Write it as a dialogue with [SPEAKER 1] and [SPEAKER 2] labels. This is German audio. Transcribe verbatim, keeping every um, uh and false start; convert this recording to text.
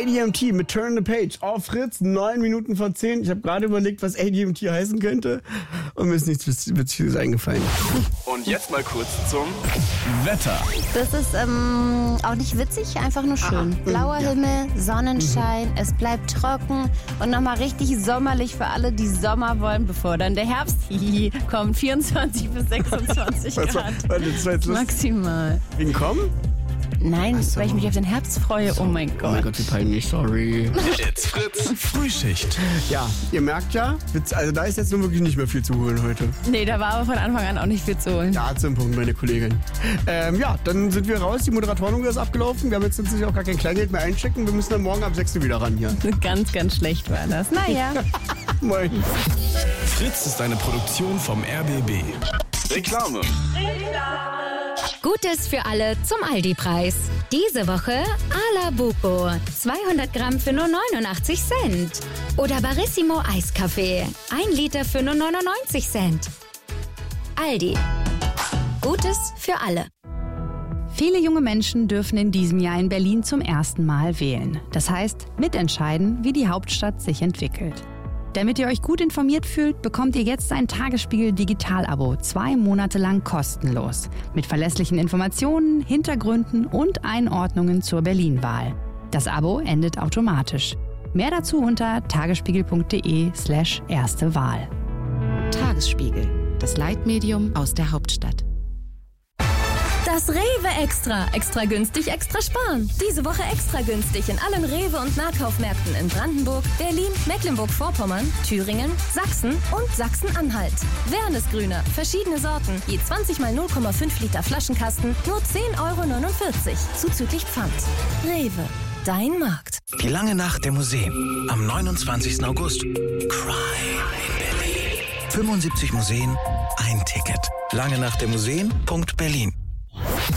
[SPEAKER 1] A D M T mit Turn the Page auf Fritz, neun Minuten vor zehn. Ich habe gerade überlegt, was A D M T heißen könnte und mir ist nichts Witziges eingefallen.
[SPEAKER 2] Und jetzt mal kurz zum Wetter.
[SPEAKER 3] Das ist ähm, auch nicht witzig, einfach nur schön.
[SPEAKER 1] Aha.
[SPEAKER 3] Blauer
[SPEAKER 1] Ja.
[SPEAKER 3] Himmel, Sonnenschein, mhm. es bleibt trocken und nochmal richtig sommerlich für alle, die Sommer wollen, bevor dann der Herbst hihi, kommt. vierundzwanzig bis sechsundzwanzig
[SPEAKER 1] Was war-
[SPEAKER 3] Grad.
[SPEAKER 1] warte, das war jetzt lustig.
[SPEAKER 3] Maximal.
[SPEAKER 1] Wegen kommen?
[SPEAKER 3] Nein,
[SPEAKER 1] so.
[SPEAKER 3] weil ich mich auf den Herbst freue. Oh mein
[SPEAKER 1] Oh mein
[SPEAKER 3] Gott.
[SPEAKER 1] Gott, wie peinlich, sorry.
[SPEAKER 2] It's Fritz Frühschicht.
[SPEAKER 1] Ja, ihr merkt ja, also da ist jetzt nun wirklich nicht mehr viel zu holen heute.
[SPEAKER 3] Nee, da war aber von Anfang an auch nicht viel zu holen.
[SPEAKER 1] Ja, zum Punkt, meine Kollegin. Ähm, ja, dann sind wir raus. Die Moderatorenung ist abgelaufen. Wir haben jetzt natürlich auch gar kein Kleingeld mehr einschicken. Wir müssen dann morgen ab sechs Uhr wieder ran hier.
[SPEAKER 3] Ganz, ganz schlecht war das. Naja.
[SPEAKER 1] Moin.
[SPEAKER 2] Fritz ist eine Produktion vom R B B. Reklame.
[SPEAKER 4] Gutes für alle zum Aldi-Preis. Diese Woche A la Buco. zweihundert Gramm für nur neunundachtzig Cent. Oder Barissimo Eiskaffee. ein Liter für nur neunundneunzig Cent. Aldi. Gutes für alle.
[SPEAKER 5] Viele junge Menschen dürfen in diesem Jahr in Berlin zum ersten Mal wählen. Das heißt, mitentscheiden, wie die Hauptstadt sich entwickelt. Damit ihr euch gut informiert fühlt, bekommt ihr jetzt ein Tagesspiegel-Digital-Abo, zwei Monate lang kostenlos. Mit verlässlichen Informationen, Hintergründen und Einordnungen zur Berlin-Wahl. Das Abo endet automatisch. Mehr dazu unter tagesspiegel.de slash erste Wahl.
[SPEAKER 6] Tagesspiegel, das Leitmedium aus der Hauptstadt.
[SPEAKER 7] Das Rewe Extra. Extra günstig, extra sparen. Diese Woche extra günstig in allen Rewe- und Nahkaufmärkten in Brandenburg, Berlin, Mecklenburg-Vorpommern, Thüringen, Sachsen und Sachsen-Anhalt. Wernesgrüner, verschiedene Sorten, je zwanzig mal null Komma fünf Liter Flaschenkasten, nur zehn Euro neunundvierzig, zuzüglich Pfand. Rewe, dein Markt.
[SPEAKER 8] Die lange Nacht der Museen. Am neunundzwanzigsten August. Cry in Berlin. fünfundsiebzig Museen, ein Ticket. lange nacht der Museen punkt berlin